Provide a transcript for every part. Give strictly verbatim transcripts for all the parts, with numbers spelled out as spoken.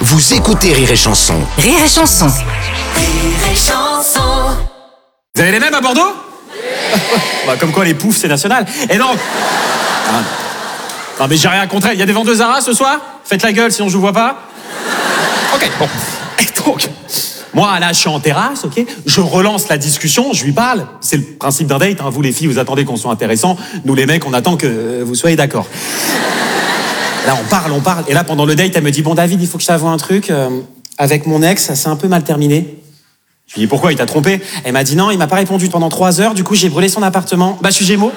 Vous écoutez Rire et Chanson. Rire et Chanson. Rire et Chanson. Vous avez les mêmes à Bordeaux? Bah, comme quoi les poufs c'est national. Et donc... Ah. Non mais j'ai rien contre elle. Il y a des vendeuses Zara ce soir? Faites la gueule sinon je vous vois pas. Ok, bon. Et donc, moi là je suis en terrasse, ok. Je relance la discussion, je lui parle. C'est le principe d'un date, hein. Vous les filles vous attendez qu'on soit intéressant. Nous les mecs on attend que vous soyez d'accord. Là on parle, on parle. Et là pendant le date elle me dit, bon David il faut que je t'avoue un truc. Euh, avec mon ex ça s'est un peu mal terminé. Je lui dis pourquoi, il t'a trompé? Elle m'a dit non, il m'a pas répondu pendant trois heures, du coup j'ai brûlé son appartement. Bah je suis Gémeaux.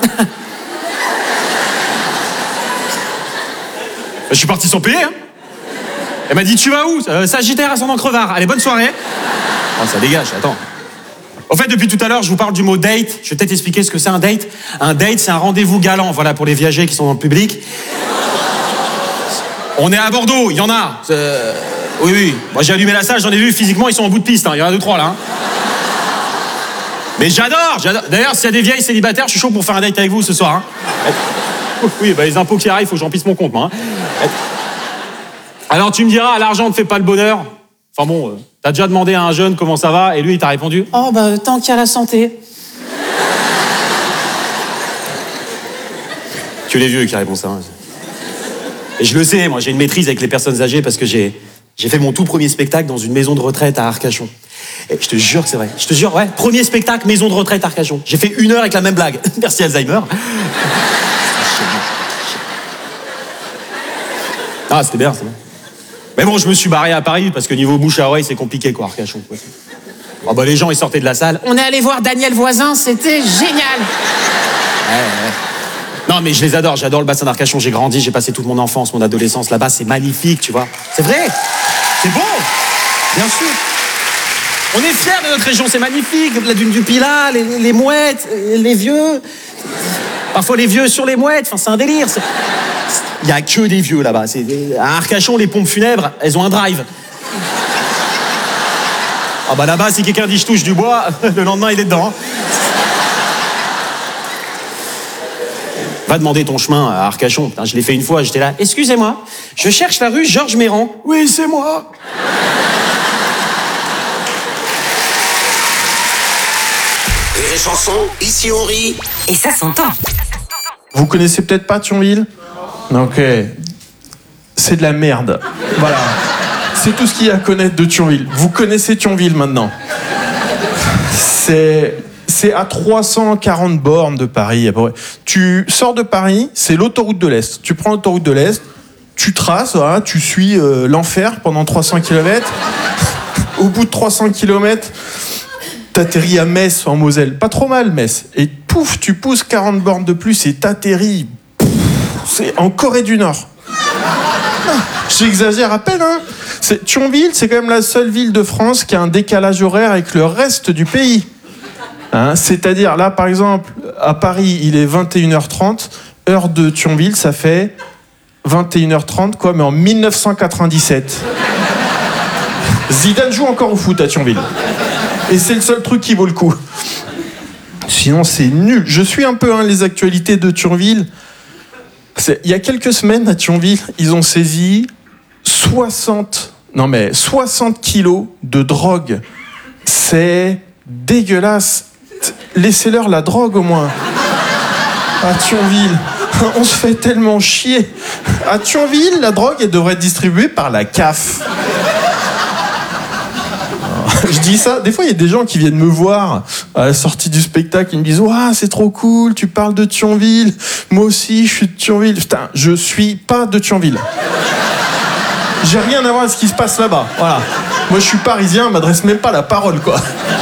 Je suis parti sans payer, hein. Elle m'a dit tu vas où? euh, Sagittaire à son encrevard. Allez, bonne soirée. Oh, ça dégage, attends. En fait, depuis tout à l'heure, je vous parle du mot date. Je vais peut-être expliquer ce que c'est un date. Un date, c'est un rendez-vous galant, voilà, pour les viagers qui sont dans le public. On est à Bordeaux, il y en a. Euh... Oui, oui. Moi, j'ai allumé la salle, j'en ai vu, physiquement, ils sont en bout de piste. Hein. Il y en a deux, trois, là. Hein. Mais j'adore, j'adore. D'ailleurs, s'il y a des vieilles célibataires, je suis chaud pour faire un date avec vous ce soir. Hein. Oui, bah, les impôts qui arrivent, il faut que j'emplisse mon compte, moi. Hein. Alors, tu me diras, l'argent ne fait pas le bonheur. Enfin bon, euh, t'as déjà demandé à un jeune comment ça va, et lui, il t'a répondu, oh, bah, tant qu'il y a la santé. Que les vieux qui répondent ça. Hein. Et je le sais, moi, j'ai une maîtrise avec les personnes âgées parce que j'ai... J'ai fait mon tout premier spectacle dans une maison de retraite à Arcachon. Et je te jure que c'est vrai. Je te jure, ouais. Premier spectacle, maison de retraite à Arcachon. J'ai fait une heure avec la même blague. Merci Alzheimer. Ah, c'était bien, c'est bien. Mais bon, je me suis barré à Paris parce que niveau bouche à oreille, c'est compliqué, quoi, Arcachon. Quoi. Oh, bah, les gens, ils sortaient de la salle. On est allé voir Daniel Voisin, c'était génial. Ouais, ouais. Non, mais je les adore, j'adore le bassin d'Arcachon, j'ai grandi, j'ai passé toute mon enfance, mon adolescence là-bas, c'est magnifique, tu vois. C'est vrai, c'est beau, bien sûr. On est fiers de notre région, c'est magnifique, la dune du Pilat, les, les mouettes, les vieux. Parfois les vieux sur les mouettes, enfin c'est un délire. Il n'y a que des vieux là-bas. C'est... À Arcachon, les pompes funèbres, elles ont un drive. Ah bah là-bas, si quelqu'un dit je touche du bois, le lendemain il est dedans. Hein. Va demander ton chemin à Arcachon. Putain, je l'ai fait une fois, j'étais là. Excusez-moi, je cherche la rue Georges Méran. Oui, c'est moi. Rire et Chanson, ici on rit. Et ça s'entend. Vous connaissez peut-être pas Thionville? Ok. C'est de la merde. Voilà. C'est tout ce qu'il y a à connaître de Thionville. Vous connaissez Thionville maintenant. C'est... C'est à trois cent quarante bornes de Paris. Tu sors de Paris, c'est l'autoroute de l'Est. Tu prends l'autoroute de l'Est, tu traces, voilà, tu suis euh, l'enfer pendant trois cents kilomètres. Au bout de trois cents kilomètres, t'atterris à Metz, en Moselle. Pas trop mal, Metz. Et pouf, tu pousses quarante bornes de plus et t'atterris. Pouf, c'est en Corée du Nord. Ah, j'exagère à peine, hein. C'est, Thionville, c'est quand même la seule ville de France qui a un décalage horaire avec le reste du pays. Hein, c'est-à-dire, là, par exemple, à Paris, il est vingt et une heures trente. Heure de Thionville, ça fait vingt et une heures trente, quoi, mais en mille neuf cent quatre-vingt-dix-sept. Zidane joue encore au foot à Thionville. Et c'est le seul truc qui vaut le coup. Sinon, c'est nul. Je suis un peu hein, les actualités de Thionville. C'est, il y a quelques semaines, à Thionville, ils ont saisi soixante, non mais soixante kilos de drogue. C'est dégueulasse. Laissez-leur la drogue au moins. À Thionville, on se fait tellement chier. À Thionville, la drogue, elle devrait être distribuée par la C A F. Je dis ça, des fois il y a des gens qui viennent me voir à la sortie du spectacle, ils me disent « Ouah, c'est trop cool, tu parles de Thionville, moi aussi je suis de Thionville. » Putain, je suis pas de Thionville. J'ai rien à voir avec ce qui se passe là-bas, voilà. Moi je suis parisien, on m'adresse même pas la parole, quoi.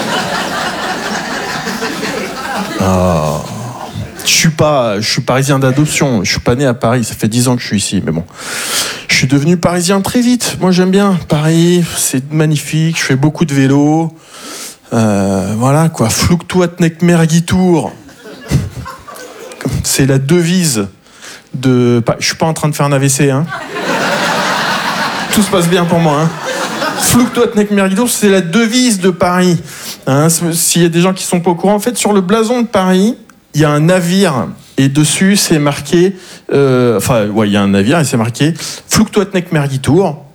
Oh. Je suis pas, je suis parisien d'adoption. Je suis pas né à Paris. Ça fait dix ans que je suis ici, mais bon. Je suis devenu parisien très vite. Moi, j'aime bien Paris. C'est magnifique. Je fais beaucoup de vélo. Euh, voilà quoi. Fluctuat nec mergitur. C'est la devise de. Je suis pas en train de faire un A V C, hein. Tout se passe bien pour moi, hein. Fluctuat nec mergitur, c'est la devise de Paris. Hein, s'il y a des gens qui sont pas au courant, en fait, sur le blason de Paris, il y a un navire et dessus c'est marqué, euh, enfin, ouais, il y a un navire et c'est marqué Fluctuat nec mergitur.